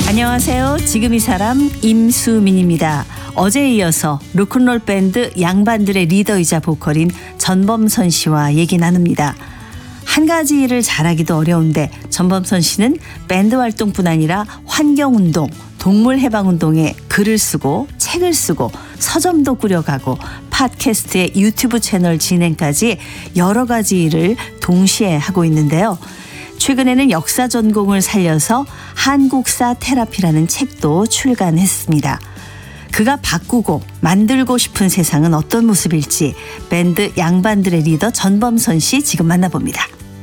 안녕하세요. 지금 이 사람 임수민입니다. 어제에 이어서 로큰롤 밴드 양반들의 리더이자 보컬인 전범선 씨와 얘기 나눕니다. 한 가지 일을 잘하기도 어려운데 전범선 씨는 밴드 활동뿐 아니라 환경운동, 동물해방운동에 글을 쓰고 책을 쓰고 서점도 꾸려가고 팟캐스트의 유튜브 채널 진행까지 여러 가지 일을 동시에 하고 있는데요. 최근에는 역사 전공을 살려서 한국사 테라피라는 책도 출간했습니다. 그가 바꾸고 만들고 싶은 세상은 어떤 모습일지 밴드 양반들의 리더 전범선 씨 지금 만나봅니다.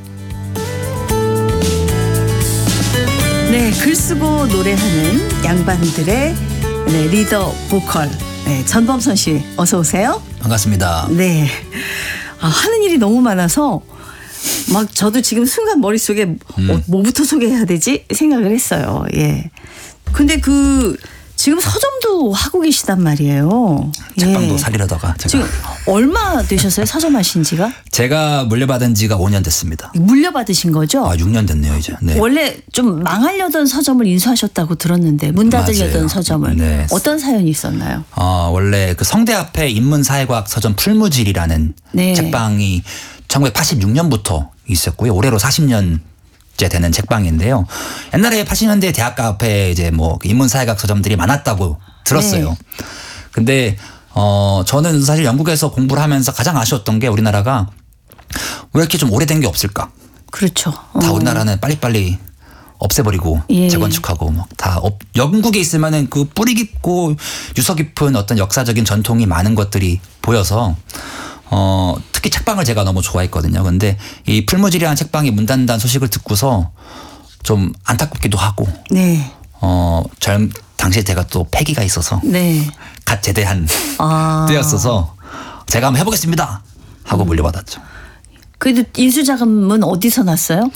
네, 글 쓰고 노래하는 양반들의 리더 보컬 전범선 씨 어서 오세요. 반갑습니다. 네, 하는 일이 너무 많아서 막 저도 지금 순간 머릿속에 뭐부터 소개해야 되지 생각을 했어요. 예. 근데 지금 서점도 하고 계시단 말이에요. 책방도 예. 살리려다가 제가. 지금 얼마 되셨어요? 서점 하신 지가? 제가 물려받은 지가 5년 됐습니다. 물려받으신 거죠? 6년 됐네요 이제. 네. 원래 좀 망하려던 서점을 인수하셨다고 들었는데 문 닫으려던 맞아요. 서점을. 네. 어떤 사연이 있었나요? 원래 그 성대 앞에 인문사회과학 서점 풀무질이라는 네. 책방이 1986년부터 있었고요. 올해로 40년째 되는 책방인데요. 옛날에 80년대 대학가 앞에 이제 뭐 인문사회과학 서점들이 많았다고 들었어요. 네. 근데 저는 사실 영국에서 공부를 하면서 가장 아쉬웠던 게 우리나라가 왜 이렇게 좀 오래된 게 없을까? 그렇죠. 다 우리나라는 빨리빨리 없애버리고 예. 재건축하고 막 다 영국에 있으면은 그 뿌리 깊고 유서 깊은 어떤 역사적인 전통이 많은 것들이 보여서 특히 책방을 제가 너무 좋아했거든요. 근데 이 풀무질이라는 책방이 문 닫는다는 소식을 듣고서 좀 안타깝기도 하고 네. 당시에 제가 또 패기가 있어서 네. 갓 제대한 때였어서 제가 한번 해보겠습니다 하고 물려받았죠. 그래도 인수자금은 어디서 났어요?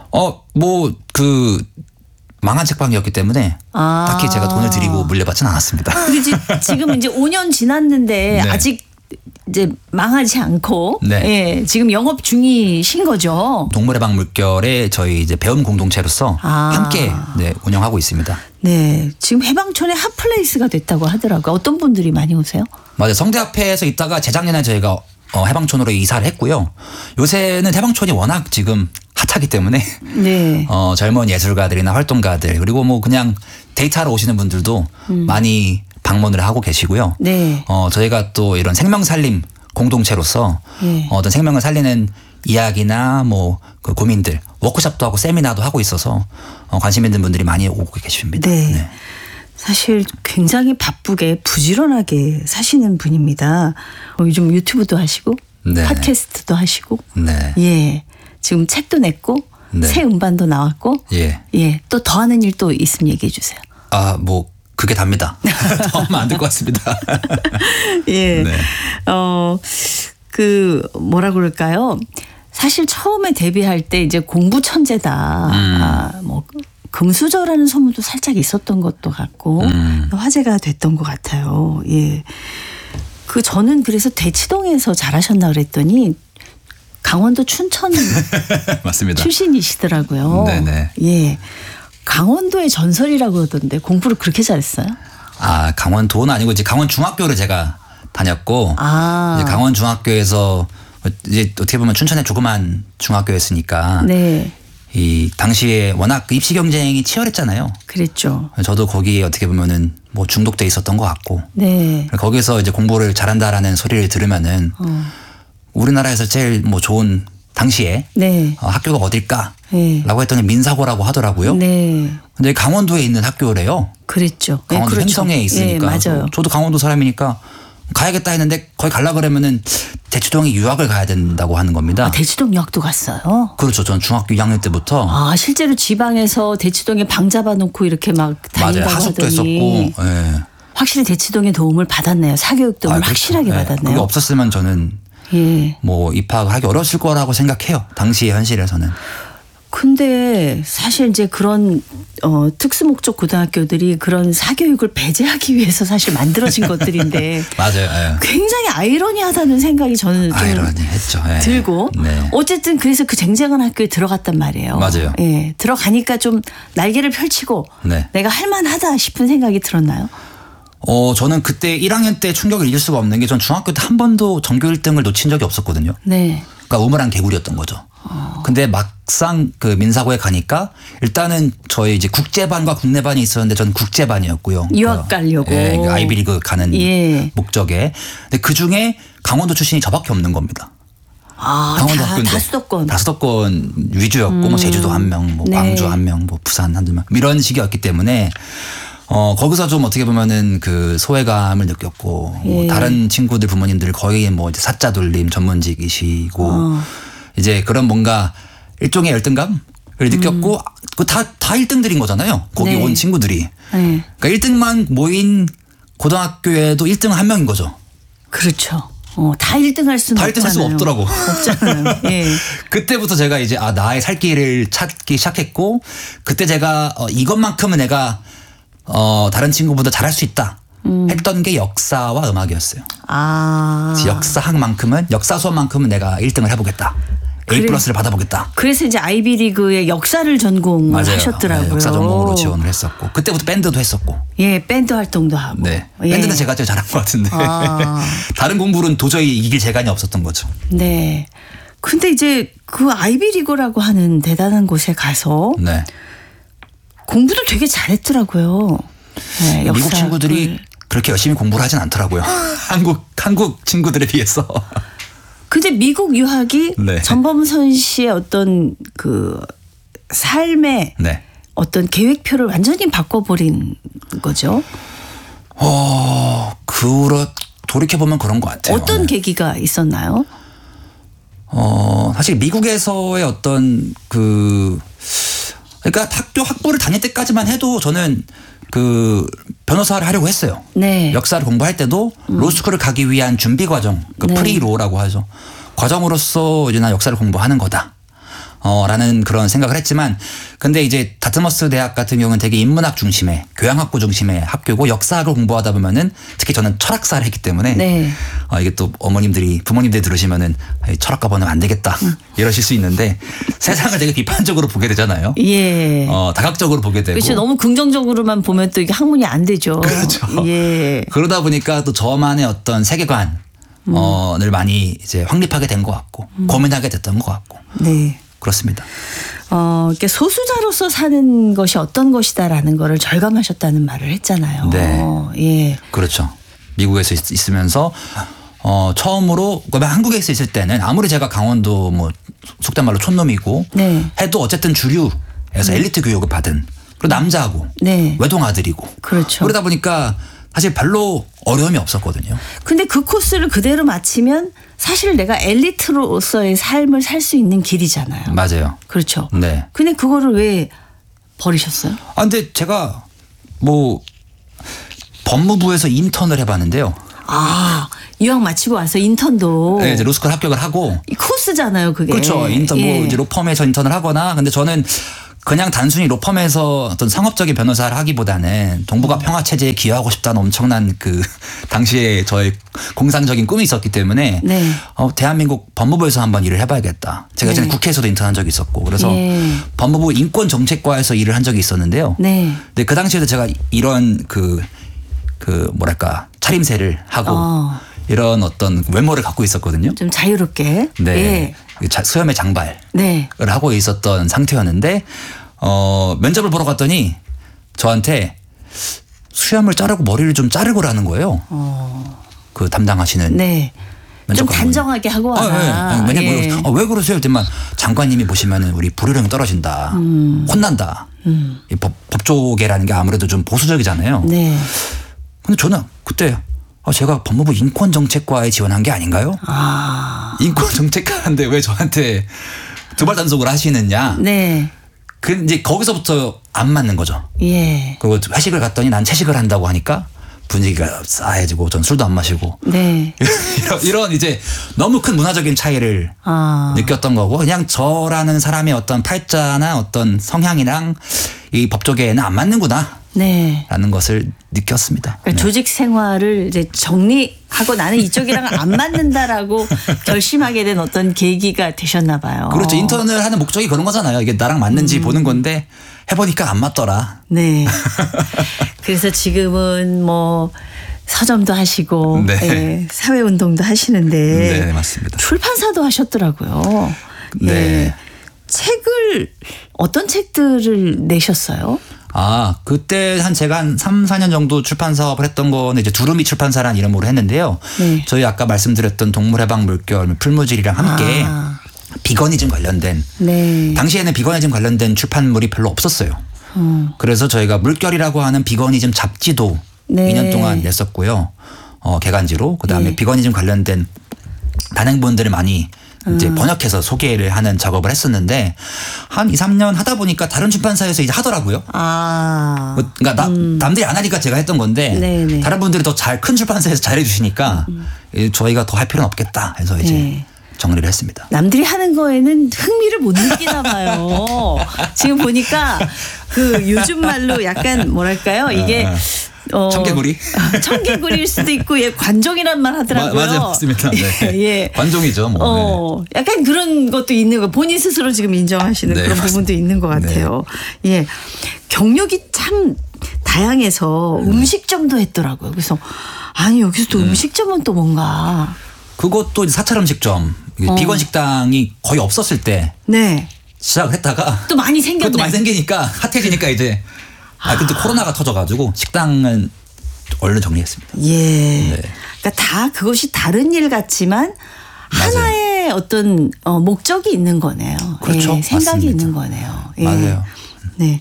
망한 책방이었기 때문에 딱히 제가 돈을 들이고 물려받지는 않았습니다. 근데 지금 이제 5년 지났는데 네. 아직 이제 망하지 않고 네. 예, 지금 영업 중이신 거죠. 동물해방 물결에 저희 이제 배움 공동체로서 함께 운영하고 있습니다. 네, 지금 해방촌의 핫플레이스가 됐다고 하더라고요. 어떤 분들이 많이 오세요? 맞아요. 성대 앞에서 있다가 재작년에 저희가 해방촌으로 이사를 했고요. 요새는 해방촌이 워낙 지금 핫하기 때문에 네. 젊은 예술가들이나 활동가들 그리고 뭐 그냥 데이트하러 오시는 분들도 많이 방문을 하고 계시고요. 네. 저희가 또 이런 생명살림 공동체로서 네. 어떤 생명을 살리는 이야기나 뭐 그 고민들 워크숍도 하고 세미나도 하고 있어서 관심 있는 분들이 많이 오고 계십니다. 네. 네. 사실 굉장히 바쁘게 부지런하게 사시는 분입니다. 요즘 유튜브도 하시고 네. 팟캐스트도 하시고 네. 예. 지금 책도 냈고 네. 새 음반도 나왔고 예. 예. 또 더 하는 일 또 있으면 얘기해 주세요. 그게 답니다. 더 하면 안 될 것 같습니다. 예. 네. 뭐라 그럴까요? 사실 처음에 데뷔할 때 이제 공부 천재다. 금수저라는 소문도 살짝 있었던 것도 같고 화제가 됐던 것 같아요. 예. 저는 그래서 대치동에서 잘하셨나 그랬더니 강원도 춘천 맞습니다. 출신이시더라고요. 네네. 예. 강원도의 전설이라고 그러던데 공부를 그렇게 잘했어요? 강원도는 아니고 이제 강원중학교를 제가 다녔고 이제 강원중학교에서 이제 어떻게 보면 춘천의 조그만 중학교였으니까 네. 이 당시에 워낙 입시 경쟁이 치열했잖아요. 그랬죠. 저도 거기에 어떻게 보면은 뭐 중독돼 있었던 것 같고 네. 거기서 이제 공부를 잘한다라는 소리를 들으면은 우리나라에서 제일 뭐 좋은 당시에 네. 학교가 어딜까라고 네. 했더니 민사고라고 하더라고요. 네. 근데 강원도에 있는 학교래요. 그랬죠. 강원도 그렇죠. 횡성에 있으니까. 예, 맞아요. 저도 강원도 사람이니까 가야겠다 했는데 거기 가려고 그러면은 대치동에 유학을 가야 된다고 하는 겁니다. 대치동 유학도 갔어요? 그렇죠. 전 중학교 2학년 때부터. 실제로 지방에서 대치동에 방 잡아놓고 이렇게 막 맞아요. 다닌다고 하숙도 하더니 했었고. 예. 확실히 대치동의 도움을 받았네요. 사교육 도움을 그렇죠. 확실하게 예. 받았네요. 그게 없었으면 저는 예. 뭐 입학을 하기 어려웠을 거라고 생각해요. 당시의 현실에서는. 근데 사실 이제 그런 특수 목적 고등학교들이 그런 사교육을 배제하기 위해서 사실 만들어진 것들인데 맞아요. 예. 굉장히 아이러니하다는 생각이 저는 좀 아이러니했죠. 예. 들고 네. 어쨌든 그래서 그 쟁쟁한 학교에 들어갔단 말이에요. 맞아요. 예, 들어가니까 좀 날개를 펼치고 네. 내가 할만하다 싶은 생각이 들었나요? 저는 그때 1학년 때 충격을 잊을 수가 없는 게 전 중학교 때 한 번도 전교 1등을 놓친 적이 없었거든요. 네. 그러니까 우물안 개구리였던 거죠. 근데 막상 그 민사고에 가니까 일단은 저희 이제 국제반과 국내반이 있었는데 저는 국제반이었고요. 유학 가려고. 예, 그 아이비리그 가는 예. 목적에. 근데 그 중에 강원도 출신이 저밖에 없는 겁니다. 아, 강원도 다 학교인데 수도권. 다 수도권 위주였고 뭐 제주도 한 명, 뭐 네. 광주 한 명, 뭐 부산 한두 명 이런 식이었기 때문에 거기서 좀 어떻게 보면은 그 소외감을 느꼈고 뭐 예. 다른 친구들 부모님들 거의 뭐 이제 사자 돌림 전문직이시고 이제 그런 뭔가 일종의 열등감을 느꼈고 그 다 1등들인 거잖아요. 거기 네. 온 친구들이. 네. 그러니까 1등만 모인 고등학교에도 1등 한 명인 거죠. 그렇죠. 다 1등 할 수는 다 1등 할 수가 없잖아요. 없더라고. 없잖아요. 예. 그때부터 제가 이제 나의 살 길을 찾기 시작했고 그때 제가 이것만큼은 내가 다른 친구보다 잘할 수 있다 했던 게 역사와 음악이었어요. 아. 역사학만큼은 역사 수업만큼은 내가 1등을 해보겠다. A 그래. 플러스를 받아보겠다. 그래서 이제 아이비리그의 역사를 전공을 하셨더라고요. 네, 역사 전공으로 지원을 했었고 그때부터 밴드도 했었고. 예, 밴드 활동도 하고. 네. 예. 밴드는 제가 제일 잘한 것 같은데 아. 다른 공부는 도저히 이길 재간이 없었던 거죠. 네. 근데 이제 그 아이비리그라고 하는 대단한 곳에 가서 네. 공부도 되게 잘했더라고요. 네, 미국 역사를. 친구들이 그렇게 열심히 공부를 하진 않더라고요. 한국 친구들에 비해서. 근데 미국 유학이 네. 전범선 씨의 어떤 그 삶의 네. 어떤 계획표를 완전히 바꿔버린 거죠. 돌이켜보면 그런 것 같아요. 어떤 계기가 있었나요? 사실 미국에서의 어떤 그러니까 학부를 다닐 때까지만 해도 저는 그 변호사를 하려고 했어요. 네. 역사를 공부할 때도 로스쿨을 가기 위한 준비 과정, 그 네. 프리로라고 하죠. 과정으로서 이제 나 역사를 공부하는 거다. 라는 그런 생각을 했지만 근데 이제 다트머스 대학 같은 경우는 되게 인문학 중심의 교양학부 중심의 학교고 역사학을 공부하다 보면은 특히 저는 철학사를 했기 때문에 네. 이게 또 부모님들이 들으시면은 철학과 보면 안 되겠다 이러실 수 있는데 세상을 되게 비판적으로 보게 되잖아요. 예. 다각적으로 보게 되고. 그렇죠. 너무 긍정적으로만 보면 또 이게 학문이 안 되죠. 그렇죠. 예. 그러다 보니까 또 저만의 어떤 세계관을 많이 이제 확립하게 된 것 같고 고민하게 됐던 것 같고. 네. 그렇습니다. 이렇게 소수자로서 사는 것이 어떤 것이다라는 거를 절감하셨다는 말을 했잖아요. 네. 예. 그렇죠. 미국에서 있으면서 처음으로 한국에서 있을 때는 아무리 제가 강원도 뭐 속된 말로 촌놈이고 네. 해도 어쨌든 주류에서 엘리트 교육을 받은 그리고 남자하고 네. 외동 아들이고 그렇죠. 그러다 보니까 사실 별로 어려움이 없었거든요. 근데 그 코스를 그대로 마치면 사실 내가 엘리트로서의 삶을 살 수 있는 길이잖아요. 맞아요. 그렇죠. 네. 근데 그거를 왜 버리셨어요? 근데 제가 뭐 법무부에서 인턴을 해봤는데요. 유학 마치고 와서 인턴도 네, 이제 로스쿨 합격을 하고. 이 코스잖아요, 그게. 그렇죠. 인턴 예. 뭐 이제 로펌에서 인턴을 하거나 근데 저는 그냥 단순히 로펌에서 어떤 상업적인 변호사를 하기보다는 동북아 평화 체제에 기여하고 싶다는 엄청난 그 당시에 저의 공상적인 꿈이 있었기 때문에 네. 대한민국 법무부에서 한번 일을 해봐야겠다. 제가 예전에 네. 국회에서도 인턴한 적이 있었고 그래서 예. 법무부 인권정책과에서 일을 한 적이 있었는데요. 네. 근데 그 당시에도 제가 이런 그 뭐랄까 차림새를 하고 이런 어떤 외모를 갖고 있었거든요. 좀 자유롭게. 네. 예. 수염의 장발을 네. 하고 있었던 상태였는데 면접을 보러 갔더니 저한테 수염을 자르고 머리를 좀 자르고라는 거예요. 그 담당하시는 네. 좀 면접관분이. 단정하게 하고 와라. 네. 왜냐면 예. 왜 그러세요? 했더니만 장관님이 보시면은 우리 불효령이 떨어진다. 혼난다. 이 법조계라는 게 아무래도 좀 보수적이잖아요. 네. 근데 저는 그때 제가 법무부 인권정책과에 지원한 게 아닌가요? 인권정책과인데 왜 저한테 두발 단속을 하시느냐? 네. 이제 거기서부터 안 맞는 거죠. 예. 그리고 회식을 갔더니 난 채식을 한다고 하니까 분위기가 싸해지고 전 술도 안 마시고 네. 이런 이제 너무 큰 문화적인 차이를 느꼈던 거고 그냥 저라는 사람의 어떤 팔자나 어떤 성향이랑 이 법조계에는 안 맞는구나. 네. 라는 것을 느꼈습니다. 그러니까 조직 생활을 이제 정리하고 나는 이쪽이랑 안 맞는다라고 결심하게 된 어떤 계기가 되셨나 봐요. 그렇죠. 인턴을 하는 목적이 그런 거잖아요. 이게 나랑 맞는지 보는 건데 해보니까 안 맞더라. 네. 그래서 지금은 뭐 서점도 하시고 네. 예, 사회운동도 하시는데 네, 맞습니다. 출판사도 하셨더라고요. 네. 예. 책을 어떤 책들을 내셨어요? 그때 제가 한 3, 4년 정도 출판 사업을 했던 거는 이제 두루미 출판사라는 이름으로 했는데요. 네. 저희 아까 말씀드렸던 동물해방 물결, 풀무질이랑 함께 비거니즘 관련된 네. 당시에는 비거니즘 관련된 출판물이 별로 없었어요. 그래서 저희가 물결이라고 하는 비거니즘 잡지도 네. 2년 2년 동안 냈었고요. 개간지로. 그다음에 네. 비거니즘 관련된 단행본들을 많이 이제 번역해서 소개를 하는 작업을 했었는데 한 2, 3년 하다 보니까 다른 출판사에서 이제 하더라고요. 그러니까 남들이 안 하니까 제가 했던 건데 네네. 다른 분들이 더 잘 큰 출판사에서 잘해 주시니까 저희가 더 할 필요는 없겠다 해서 이제 네. 정리를 했습니다. 남들이 하는 거에는 흥미를 못 느끼나 봐요. 지금 보니까 그 요즘 말로 약간 뭐랄까요? 이게 청개구리? 청개구리일 수도 있고 예, 관종이란 말 하더라고요. 맞아요. 맞습니다. 네. 예. 관종이죠. 뭐. 약간 그런 것도 있는 거 본인 스스로 지금 인정하시는 네, 그런 맞습니다. 부분도 있는 것 같아요. 예. 경력이 참 다양해서 음식점도 했더라고요. 그래서 아니 여기서 또 음식점은 또 뭔가 그것도 이제 사찰 음식점 비건 식당이 거의 없었을 때 네. 시작을 했다가 또 많이 생겼네. 그것도 많이 생기니까 핫해지니까 이제 근데 코로나가 터져가지고 식당은 얼른 정리했습니다. 예. 네. 그러니까 다 그것이 다른 일 같지만 맞아요. 하나의 어떤 목적이 있는 거네요. 그렇죠. 예, 생각이 맞습니다. 있는 거네요. 예. 맞아요. 네.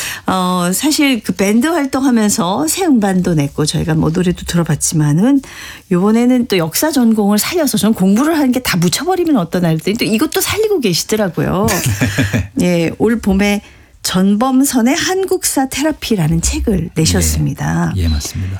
사실 그 밴드 활동하면서 새 음반도 냈고 저희가 뭐 노래도 들어봤지만은 요번에는 또 역사 전공을 살려서 전 공부를 하는 게 다 묻혀버리면 어떠나 했더니 또 이것도 살리고 계시더라고요. 예. 올 봄에 전범선의 한국사 테라피라는 책을 내셨습니다. 네. 예, 맞습니다.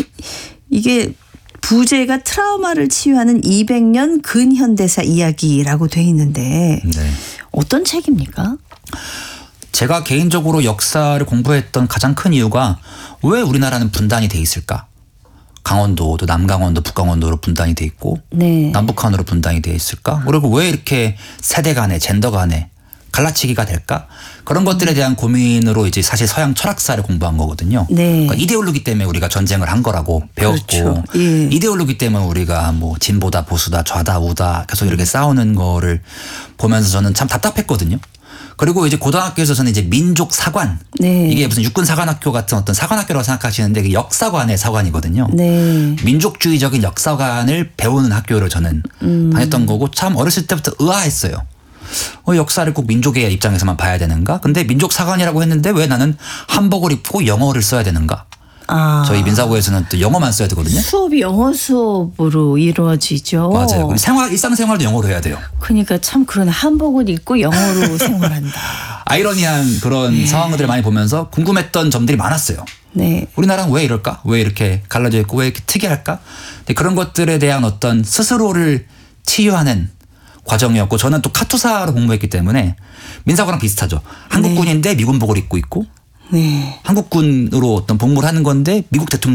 이게 부제가 트라우마를 치유하는 200년 근현대사 이야기라고 돼 있는데 네. 어떤 책입니까? 제가 개인적으로 역사를 공부했던 가장 큰 이유가 왜 우리나라는 분단이 돼 있을까? 강원도도 남강원도 북강원도로 분단이 돼 있고 네. 남북한으로 분단이 돼 있을까? 그리고 왜 이렇게 세대 간에 젠더 간에 갈라치기가 될까? 그런 것들에 대한 고민으로 이제 사실 서양 철학사를 공부한 거거든요. 네. 그러니까 이데올로기 때문에 우리가 전쟁을 한 거라고 배웠고 그렇죠. 예. 이데올로기 때문에 우리가 뭐 진보다 보수다 좌다 우다 계속 이렇게 싸우는 거를 보면서 저는 참 답답했거든요. 그리고 이제 고등학교에서 저는 이제 민족 사관 네. 이게 무슨 육군 사관학교 같은 어떤 사관학교라고 생각하시는데 그게 역사관의 사관이거든요. 네. 민족주의적인 역사관을 배우는 학교를 저는 다녔던 거고 참 어렸을 때부터 의아했어요. 역사를 꼭 민족의 입장에서만 봐야 되는가? 근데 민족 사관이라고 했는데 왜 나는 한복을 입고 영어를 써야 되는가? 저희 민사고에서는 또 영어만 써야 되거든요. 수업이 영어 수업으로 이루어지죠. 맞아요. 일상생활도 영어로 해야 돼요. 그러니까 참 그런 한복을 입고 영어로 생활한다. 아이러니한 그런 상황들을 많이 보면서 궁금했던 점들이 많았어요. 네. 우리나라는 왜 이럴까? 왜 이렇게 갈라져 있고 왜 이렇게 특이할까? 근데 그런 것들에 대한 어떤 스스로를 치유하는 과정이었고 저는 또 카투사로 공부했기 때문에 민사고랑 비슷하죠. 한국군인데 미군복을 입고 있고 네. 한국군으로 어떤 복무를 하는 건데 미국 대통령